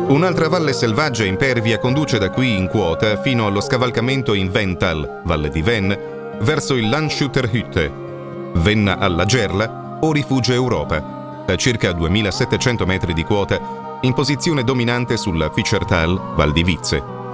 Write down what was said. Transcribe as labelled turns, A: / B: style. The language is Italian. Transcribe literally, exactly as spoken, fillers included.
A: Un'altra valle selvaggia e impervia conduce da qui in quota fino allo scavalcamento in Vental, valle di Venn, verso il Landshutterhütte, Venna alla Gerla o Rifugio Europa, a circa duemilasettecento metri di quota, in posizione dominante sulla Fischertal, Val di Vizze.